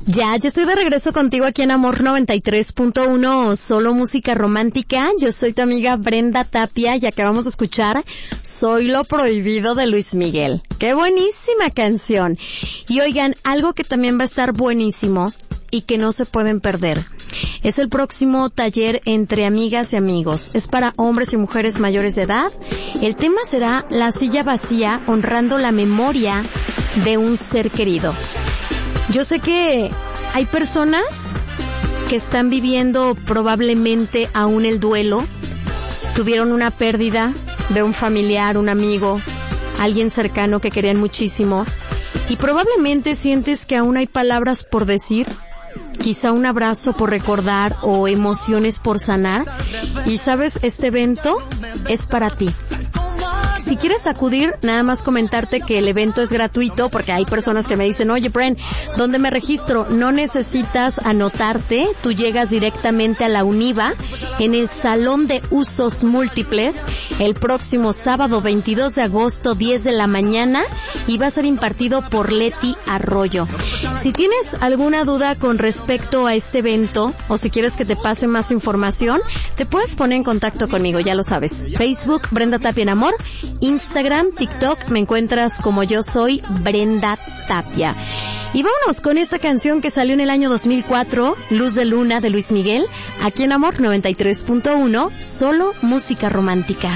Ya estoy de regreso contigo aquí en Amor 93.1, solo música romántica. Yo soy tu amiga Brenda Tapia y acabamos de escuchar Soy lo prohibido de Luis Miguel. ¡Qué buenísima canción! Y oigan, algo que también va a estar buenísimo y que no se pueden perder. Es el próximo taller entre amigas y amigos. Es para hombres y mujeres mayores de edad. El tema será La silla vacía, honrando la memoria de un ser querido. Yo sé que hay personas que están viviendo probablemente aún el duelo, tuvieron una pérdida de un familiar, un amigo, alguien cercano que querían muchísimo, y probablemente sientes que aún hay palabras por decir, quizá un abrazo por recordar o emociones por sanar, y sabes, este evento es para ti. Si quieres acudir, nada más comentarte que el evento es gratuito, porque hay personas que me dicen, oye, Bren, ¿dónde me registro? No necesitas anotarte, tú llegas directamente a la UNIVA, en el Salón de Usos Múltiples, el próximo sábado 22 de agosto, 10 de la mañana, y va a ser impartido por Leti Arroyo. Si tienes alguna duda con respecto a este evento, o si quieres que te pase más información, te puedes poner en contacto conmigo, ya lo sabes. Facebook, Brenda Tapia en Amor, Instagram, TikTok, me encuentras como yo soy, Brenda Tapia. Y vámonos con esta canción que salió en el año 2004, Luz de Luna de Luis Miguel, aquí en Amor 93.1, solo música romántica.